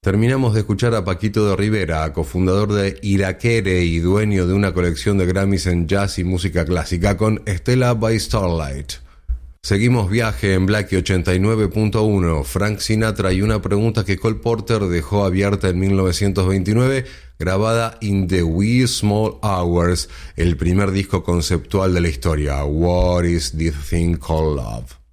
Terminamos de escuchar a Paquito de Rivera, cofundador de Irakere y dueño de una colección de Grammys en jazz y música clásica, con Stella by Starlight. Seguimos viaje en Blackie 89.1, Frank Sinatra y una pregunta que Cole Porter dejó abierta en 1929, grabada in the Wee Small Hours, el primer disco conceptual de la historia, What is this thing called love?